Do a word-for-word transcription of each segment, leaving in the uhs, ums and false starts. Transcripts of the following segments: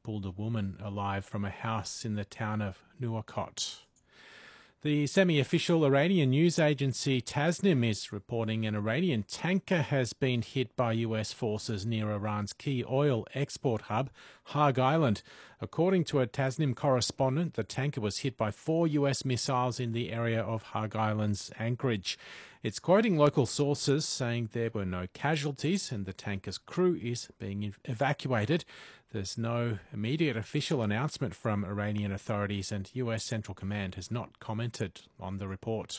pulled a woman alive from a house in the town of Nuwakot. The semi-official Iranian news agency Tasnim is reporting an Iranian tanker has been hit by U S forces near Iran's key oil export hub, Hagg Island. According to a Tasnim correspondent, the tanker was hit by four U S missiles in the area of Hagg Island's anchorage. It's quoting local sources saying there were no casualties and the tanker's crew is being evacuated. There's no immediate official announcement from Iranian authorities, and U S Central Command has not commented on the report.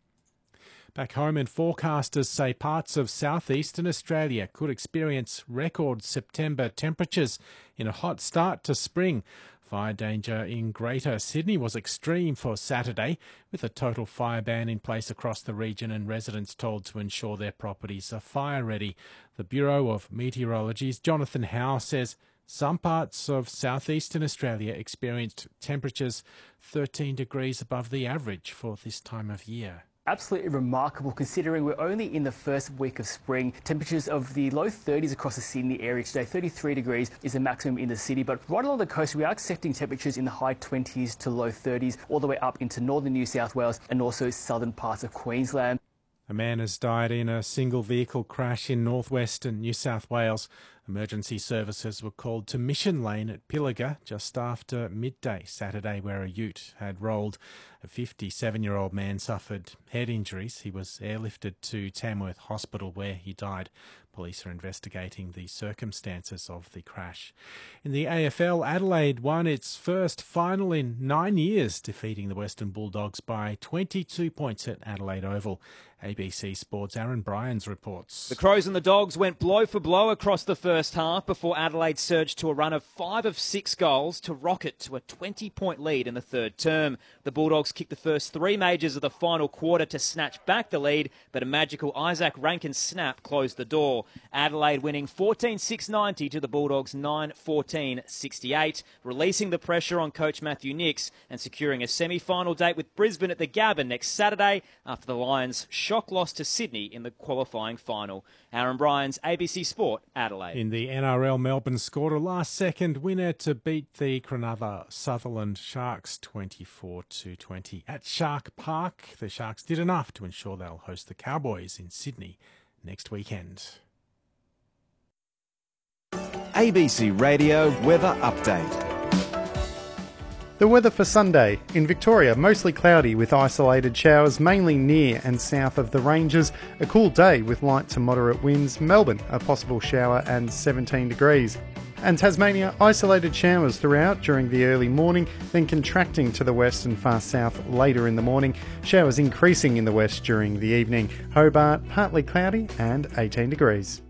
Back home, and forecasters say parts of southeastern Australia could experience record September temperatures in a hot start to spring. Fire danger in Greater Sydney was extreme for Saturday, with a total fire ban in place across the region and residents told to ensure their properties are fire ready. The Bureau of Meteorology's Jonathan Howe says some parts of southeastern Australia experienced temperatures thirteen degrees above the average for this time of year. Absolutely remarkable considering we're only in the first week of spring. Temperatures of the low thirties across the Sydney area today. thirty-three degrees is the maximum in the city, but right along the coast we are accepting temperatures in the high twenties to low thirties, all the way up into northern New South Wales and also southern parts of Queensland. A man has died in a single vehicle crash in northwestern New South Wales. Emergency services were called to Mission Lane at Pilliga just after midday Saturday, where a ute had rolled. A fifty-seven-year-old man suffered head injuries. He was airlifted to Tamworth Hospital where he died. Police are investigating the circumstances of the crash. In the A F L, Adelaide won its first final in nine years, defeating the Western Bulldogs by twenty-two points at Adelaide Oval. A B C Sports' Aaron Bryans reports. The Crows and the Dogs went blow for blow across the first half before Adelaide surged to a run of five of six goals to rocket to a twenty-point lead in the third term. The Bulldogs kicked the first three majors of the final quarter to snatch back the lead, but a magical Isaac Rankin snap closed the door. Adelaide winning fourteen six ninety to the Bulldogs nine fourteen sixty-eight, releasing the pressure on coach Matthew Nicks and securing a semi-final date with Brisbane at the Gabba next Saturday after the Lions' shock loss to Sydney in the qualifying final. Aaron Bryans, A B C Sport, Adelaide. In the N R L, Melbourne scored a last-second winner to beat the Cronulla Sutherland Sharks twenty-four to twenty. At Shark Park, the Sharks did enough to ensure they'll host the Cowboys in Sydney next weekend. A B C Radio Weather Update. The weather for Sunday. In Victoria, mostly cloudy with isolated showers mainly near and south of the ranges. A cool day with light to moderate winds. Melbourne, a possible shower and seventeen degrees. And Tasmania, isolated showers throughout during the early morning, then contracting to the west and far south later in the morning. Showers increasing in the west during the evening. Hobart, partly cloudy and eighteen degrees.